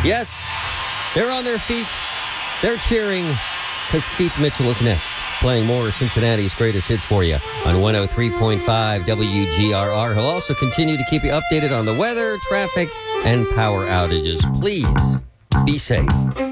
Yes, they're on their feet. They're cheering because Keith Mitchell is next, playing more of Cincinnati's greatest hits for you on 103.5 WGRR. He'll also continue to keep you updated on the weather, traffic, and power outages. Please be safe.